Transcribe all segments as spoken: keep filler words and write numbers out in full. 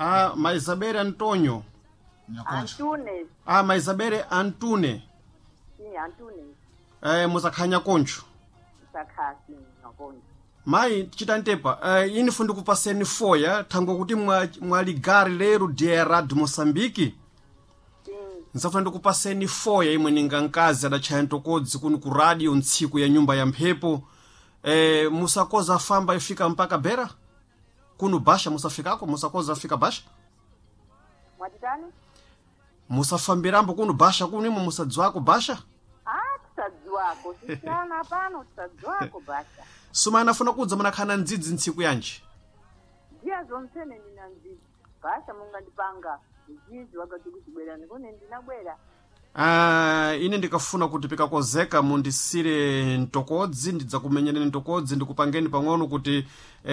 Ah, Maisabere Antônio. Antunes. Ah, Maisabere Antune. Sim, Antunes. Eh, musakhanya koncho. Sakhasi nakonje. Mai chitantepa, eh, ini fundi kupaseni foya tango kuti mwa mwaligari lero dia Radio Mosambiki. Sim. Nsafuna ndikupaseni foya imwe ninga nkazi adachaya ntokodzi kuno ku radio ntsiku ya nyumba ya mphepo. Eh, musakoza famba ifika mpaka Bera? Kuno basha musafikako, musakoza fika basha? Mwatitani? Musafambirambo kuno basha kuno imwe musadzwako basha? Ah, tusadzwako. Sisiana pano tusadzwako basha. Suma anafuna kudza munakhana ndzidzi ntsiku yanji. Dia zonsene nina nzizi. Basha mungandipanga. Nzizi wakati kuchibwera nikone ndinabwera. Ah, ine ndikafuna kuti pikakozeka mundisire ntokodzi ndidzakumenyereni ntokodzi ndikupangeni pang'ono kuti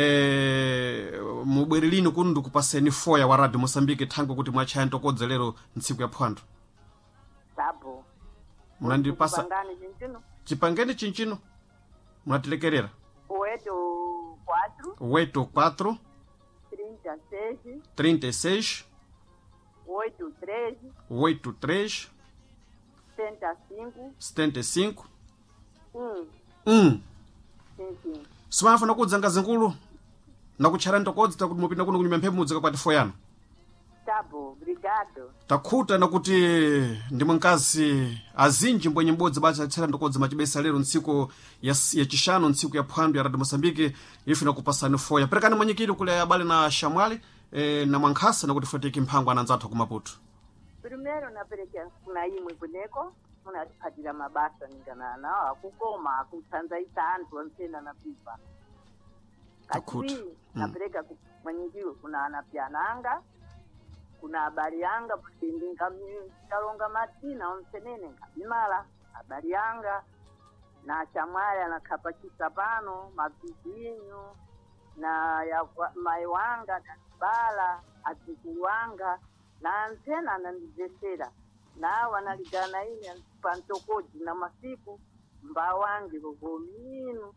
eh, mubwerilini kuno ndikupaseni foya wa Radio Mosambiki thango kuti mwachaya ntokodzi lero ntsiku ya phwando. Sabo. Munandipasa Kupangani chinchino. chipangeni chinchino. Munatilekerera. Oito quatro. oito quatro Trinta seis. trinta e seis Oito três. oito três Setenta cinco. setenta e cinco Um. um. Sim, sim. Simafuna kudza ngazingulu nakutchera ntokodzi takuti mupinda kuno kunyumba mphepo mudzika pati foyano. Sabo. Obrigado. Takhuta nakuti ndimwe nkazi azinji mbwenye mbodzi basa atchera ntokodzi machibesa lero ntsiku ya, ya chishano ntsiku ya phwando ya Radio Mosambiki ife nakupasani foya perekani mwanyikiri kule abale na shamwali eh, na mwankhasa nakuti foteki mphango ananzathu kumaputo. Primeiro napereka kuna imwe kuneko munatiphatira mabasa ningana nawo akukoma akutsanzaisa anthu ansena na pipa. Takhuta. Kati napereka ku- mwenyekiro kuna anapyananga kuna habari yanga kuti ndingalonga matina onsenene ngamimala habari yanga na chamwaya nakhapachisa pano mavizinyu na ya kwa- mai wanga na bala adzukulu wanga na ansena anandizesera nawo analigana ine pantokodzi na masiku mba wange vogominu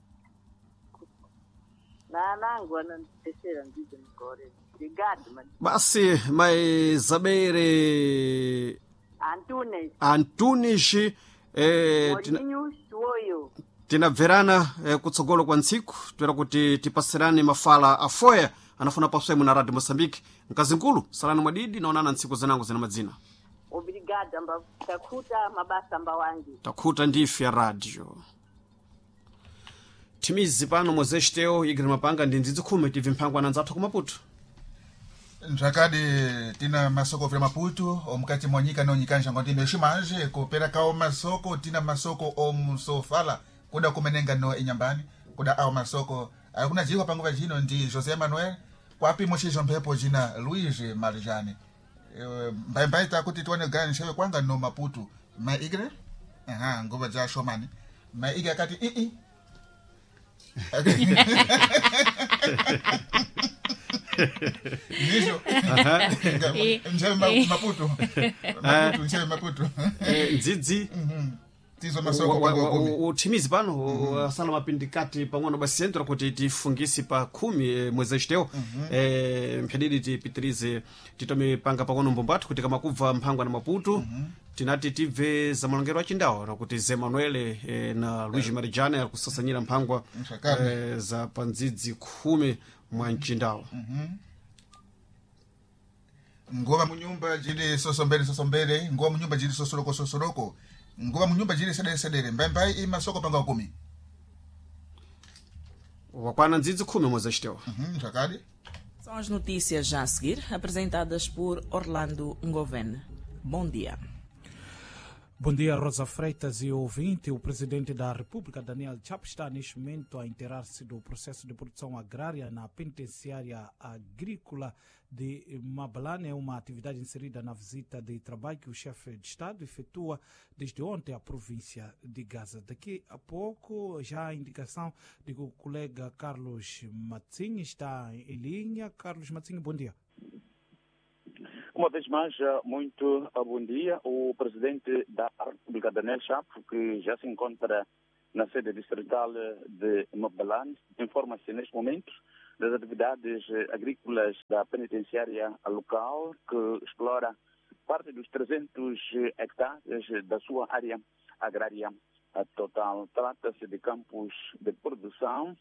na anangu anandizesera ndizo migore Obrigado, mano. Basi Maisabere Antunes, Antunes eh, tina, Morinho Shoyo. tinabverana eh, kutsogolo kwa ntsiku toera kuti tipasirane mafala afoya anafuna paswemu na Radio Mosambiki mkazinkulu salani mwadidi naonana ntsiku zinango zina madzina Obrigado, amba takhuta mabasa amba wangi. takhuta ndife ya radio timizi pano mozesteo igiri mapanga ndi ndzidzi khumi tivi mphango ananzathu kumaputo. Nzvakadi tina masoko vya Maputo omukati mwanyika nonyikanja ngoti meshimanje kupera kao masoko tina masoko omusofala kuda kumenenga no inyambani kuda ao masoko akuna jiko panguva jino ndi José Manuel kwapi moshizo mphepo jina Luis Marijani mbai mbai takuti tuone gani shewe kwanga no Maputo ma igre aha nguva ja shomani ma igre kati i i Nijo. Nchebe Maputo. Maputo, nchebe Maputo. Eh, ndzidzi Tizo masoko kwa kumi. utimizi pano asana mapindikati pang'ono basi sentra kuti tifungisi pa khumi eh, mwezi achiteo eh, mphadidi tipitirize titomipanga pang'ono mbombathu kuti kamakubva mphangwa na Maputo tinati tibve za malongero achindawo nakuti Zé Manuel eh, na Luis Marijane ali kusasanyira mphangwa eh, za pandzidzi khumi mwa mchindawo. Ngova munyumba jili sosombere sosombere, ngova munyumba jili sosoroko sosoroko, ngova munyumba jili sedere sedere, mbai mbai i masoko panga kumi. Wakwana ndzidzi khumi mwezi achiteo. Mhm, Nzvakadi. São as notícias já a seguir, apresentadas por Orlando Ngoven. Bom dia. Bom dia, Rosa Freitas e ouvinte. O presidente da República, Daniel Chapo, está neste momento a inteirar-se do processo de produção agrária na penitenciária agrícola de Mabalane. É uma atividade inserida na visita de trabalho que o chefe de Estado efetua desde ontem à província de Gaza. Daqui a pouco, já a indicação de que o colega Carlos Matzinho está em linha. Carlos Matzinho, bom dia. Uma vez mais, muito bom dia. O presidente da República, Daniel Chapo, que já se encontra na sede distrital de Mabalane, informa-se neste momento das atividades agrícolas da penitenciária local, que explora parte dos trezentos hectares da sua área agrária total. Trata-se de campos de produção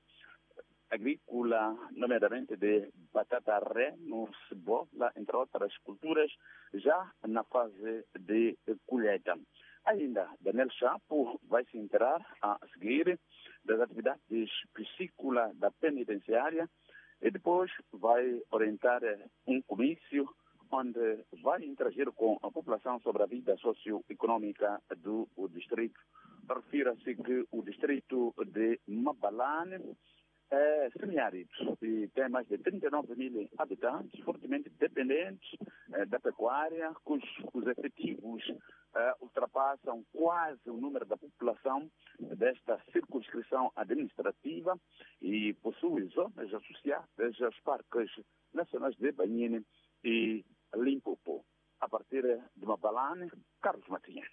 agrícola, nomeadamente de batata ré, no cebola, entre outras culturas, já na fase de colheita. Ainda, Daniel Chapo vai se inteirar a seguir das atividades piscícolas da penitenciária e depois vai orientar um comício onde vai interagir com a população sobre a vida socioeconômica do distrito. Refira-se que o distrito de Mabalane é semiárido e tem mais de trinta e nove mil habitantes, fortemente dependentes eh, da pecuária, cujos os efetivos eh, ultrapassam quase o número da população desta circunscrição administrativa e possui zonas associadas aos parques nacionais de Banhine e Limpopo. A partir de Mabalane, Carlos Matinha.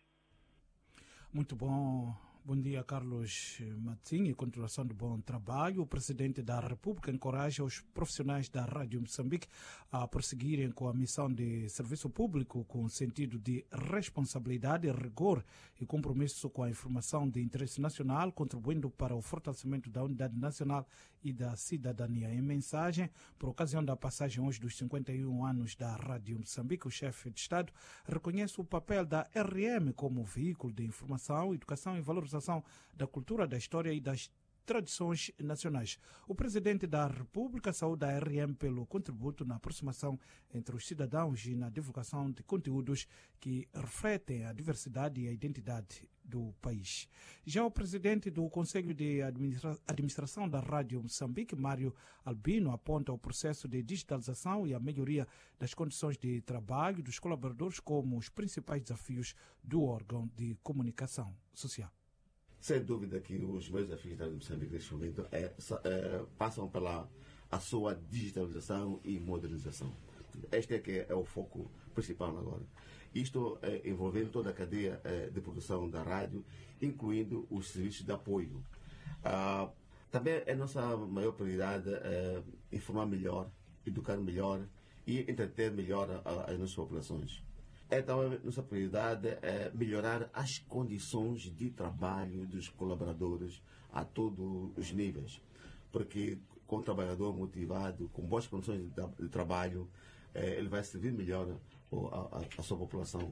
Muito bom. Bom dia, Carlos Matinho. Em continuação do bom trabalho, o Presidente da República encoraja os profissionais da Rádio Moçambique a prosseguirem com a missão de serviço público com sentido de responsabilidade, rigor e compromisso com a informação de interesse nacional, contribuindo para o fortalecimento da unidade nacional e da cidadania. Em mensagem, por ocasião da passagem hoje dos cinquenta e um anos da Rádio Moçambique, o chefe de Estado reconhece o papel da R M como veículo de informação, educação e valorização da cultura, da história e das tradições nacionais. O Presidente da República saúda a R M pelo contributo na aproximação entre os cidadãos e na divulgação de conteúdos que refletem a diversidade e a identidade do país. Já o Presidente do Conselho de Administra- Administração da Rádio Moçambique, Mário Albino, aponta o processo de digitalização e a melhoria das condições de trabalho dos colaboradores como os principais desafios do órgão de comunicação social. Sem dúvida que os meus desafios da Moçambique neste momento é, é, passam pela a sua digitalização e modernização. Este é que é o foco principal agora. Isto é, envolvendo toda a cadeia é, de produção da rádio, incluindo os serviços de apoio. Ah, também é nossa maior prioridade é, informar melhor, educar melhor e entreter melhor a, a, as nossas populações. É também nossa prioridade é melhorar as condições de trabalho dos colaboradores a todos os níveis, porque com um trabalhador motivado, com boas condições de, de trabalho, é, ele vai servir melhor a, a, a sua população.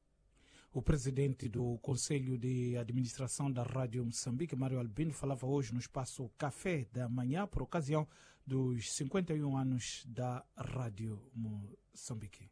O presidente do Conselho de Administração da Rádio Moçambique, Mário Albino, falava hoje no espaço Café da Manhã por ocasião dos cinquenta e um anos da Rádio Moçambique.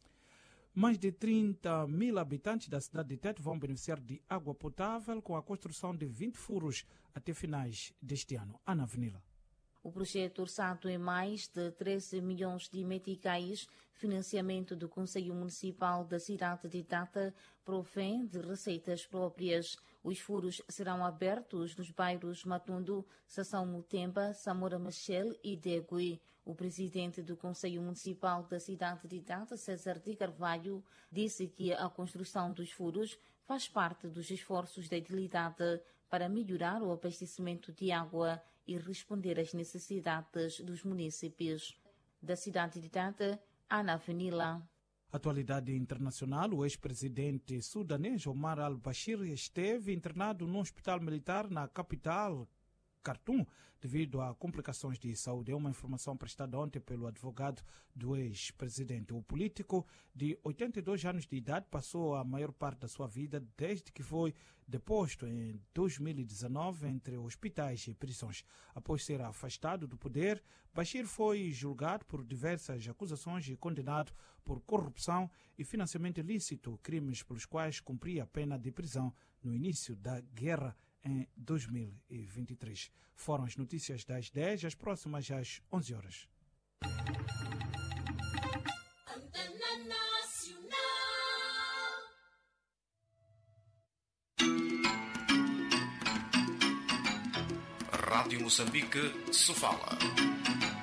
Mais de trinta mil habitantes da cidade de Tete vão beneficiar de água potável com a construção de vinte furos até finais deste ano. Ana Avenida. O projeto, orçado em mais de treze milhões de meticais, financiamento do Conselho Municipal da cidade de Tete, provém de receitas próprias. Os furos serão abertos nos bairros Matundo, Sassão Mutemba, Samora Machel e Degui. O presidente do Conselho Municipal da cidade de Tete, César de Carvalho, disse que a construção dos furos faz parte dos esforços da utilidade para melhorar o abastecimento de água e responder às necessidades dos municípios. Da cidade de Tete, Ana Avenila. Atualidade internacional, o ex-presidente sudanês Omar al-Bashir esteve internado num hospital militar na capital, Khartoum, devido a complicações de saúde. É uma informação prestada ontem pelo advogado do ex-presidente. O político de oitenta e dois anos de idade passou a maior parte da sua vida desde que foi deposto em dois mil e dezenove entre hospitais e prisões. Após ser afastado do poder, Bashir foi julgado por diversas acusações e condenado por corrupção e financiamento ilícito, crimes pelos quais cumpria a pena de prisão no início da guerra em dois mil e vinte e três. Foram as notícias das dez, as próximas às onze horas. Rádio Moçambique, Sofala.